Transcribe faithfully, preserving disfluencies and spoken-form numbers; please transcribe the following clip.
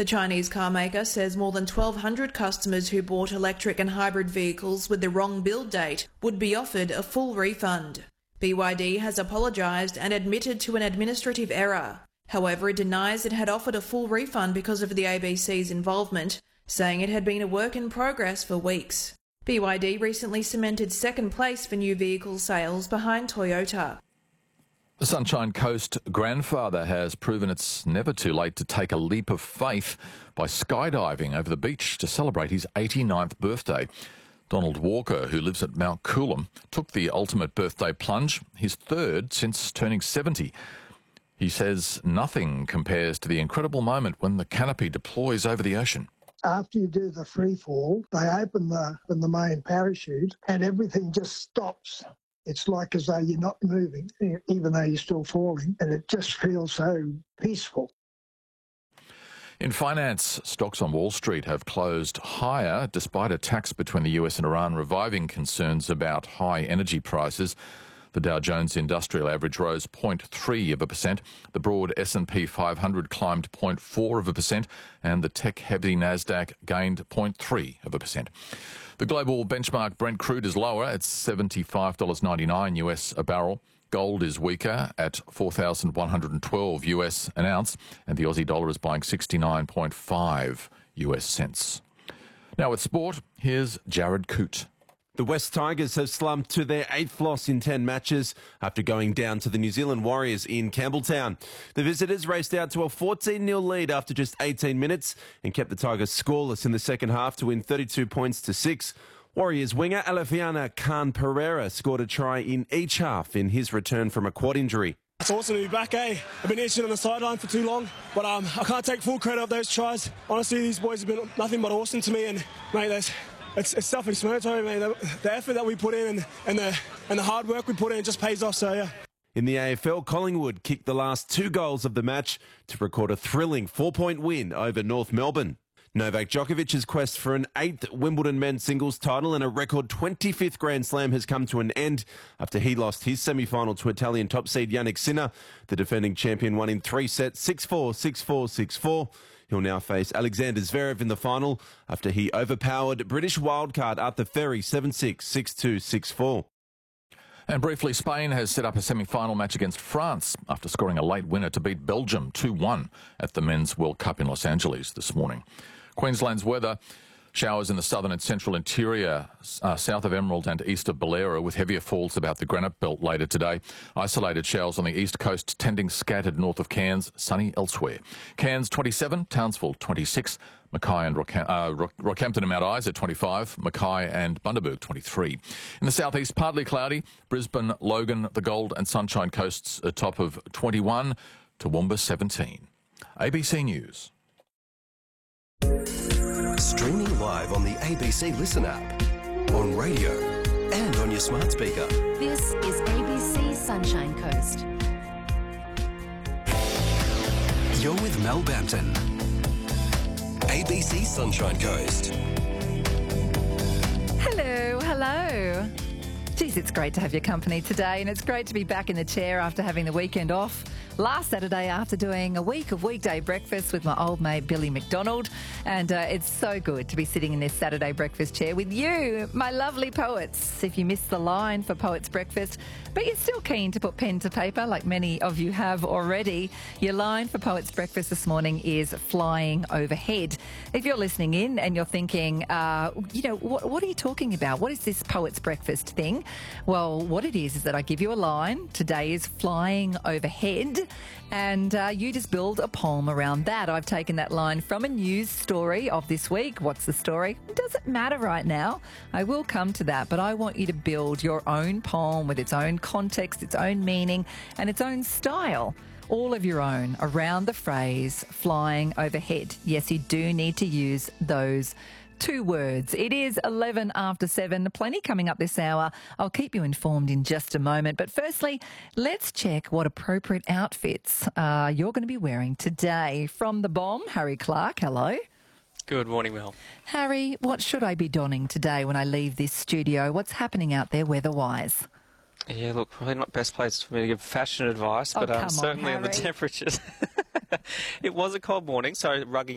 The Chinese car maker says more than twelve hundred customers who bought electric and hybrid vehicles with the wrong build date would be offered a full refund. B Y D has apologised and admitted to an administrative error. However, it denies it had offered a full refund because of the A B C's involvement, saying it had been a work in progress for weeks. B Y D recently cemented second place for new vehicle sales behind Toyota. The Sunshine Coast grandfather has proven it's never too late to take a leap of faith by skydiving over the beach to celebrate his eighty-ninth birthday. Donald Walker, who lives at Mount Coolum, took the ultimate birthday plunge, his third since turning seventy. He says nothing compares to the incredible moment when the canopy deploys over the ocean. After you do the free fall, they open the, open the main parachute and everything just stops. It's like as though you're not moving, even though you're still falling, and it just feels so peaceful. In finance, stocks on Wall Street have closed higher despite attacks between the U S and Iran reviving concerns about high energy prices. The Dow Jones Industrial Average rose zero point three of a percent. The broad S and P five hundred climbed zero point four of a percent, and the tech-heavy Nasdaq gained zero point three of a percent. The global benchmark Brent crude is lower at seventy-five dollars ninety-nine U S a barrel. Gold is weaker at four thousand one hundred twelve U S an ounce, and the Aussie dollar is buying sixty-nine point five U S cents. Now with sport, here's Jared Coote. The West Tigers have slumped to their eighth loss in ten matches after going down to the New Zealand Warriors in Campbelltown. The visitors raced out to a fourteen nil lead after just eighteen minutes and kept the Tigers scoreless in the second half to win thirty-two points to six. Warriors winger Alefiana Khan Pereira scored a try in each half in his return from a quad injury. It's awesome to be back, eh? I've been itching on the sideline for too long, but um, I can't take full credit of those tries. Honestly, these boys have been nothing but awesome to me, and mate, there's It's, it's self-explanatory, mate. The, the effort that we put in and, and, the, and the hard work we put in, it just pays off, so yeah. In the A F L, Collingwood kicked the last two goals of the match to record a thrilling four-point win over North Melbourne. Novak Djokovic's quest for an eighth Wimbledon men's singles title and a record twenty-fifth Grand Slam has come to an end after he lost his semi-final to Italian top seed Jannik Sinner. The defending champion won in three sets, six four, six four, six four. He'll now face Alexander Zverev in the final after he overpowered British wildcard Arthur Ferry seven six, six two, six four. And briefly, Spain has set up a semi-final match against France after scoring a late winner to beat Belgium two one at the Men's World Cup in Los Angeles this morning. Queensland's weather: showers in the southern and central interior, uh, south of Emerald and east of Baleara, with heavier falls about the Granite Belt later today. Isolated showers on the east coast, tending scattered north of Cairns, sunny elsewhere. Cairns twenty-seven, Townsville twenty-six, Mackay and Rockham- uh, Rock- Rockhampton and Mount Isa twenty-five, Mackay and Bundaberg twenty-three. In the southeast, partly cloudy. Brisbane, Logan, the Gold and Sunshine Coasts a top of twenty-one, Toowoomba seventeen. A B C News. Streaming live on the A B C Listen app, on radio and on your smart speaker. This is A B C Sunshine Coast. You're with Mel Bampton. A B C Sunshine Coast. Hello, hello. Geez, it's great to have your company today, and it's great to be back in the chair after having the weekend off. Last Saturday after doing a week of weekday breakfast with my old mate Billy McDonald, and uh, it's so good to be sitting in this Saturday breakfast chair with you, my lovely poets. If you missed the line for Poets Breakfast, but you're still keen to put pen to paper like many of you have already, your line for Poets Breakfast this morning is flying overhead. If you're listening in and you're thinking, uh, you know, what, what are you talking about? What is this Poets Breakfast thing? Well, what it is is that I give you a line. Today is flying overhead. And uh, you just build a poem around that. I've taken that line from a news story of this week. What's the story? It doesn't matter right now. I will come to that, but I want you to build your own poem with its own context, its own meaning, and its own style. All of your own around the phrase flying overhead. Yes, you do need to use those two words. It is eleven after seven. Plenty coming up this hour. I'll keep you informed in just a moment. But firstly, let's check what appropriate outfits uh, you're going to be wearing today. From the Bomb, Harry Clark. Hello. Good morning, Mel. Harry, what should I be donning today when I leave this studio? What's happening out there weather-wise? Yeah, look, probably not best place for me to give fashion advice, Oh, but um, come on, certainly on the Harry. temperatures. It was a cold morning, so rugging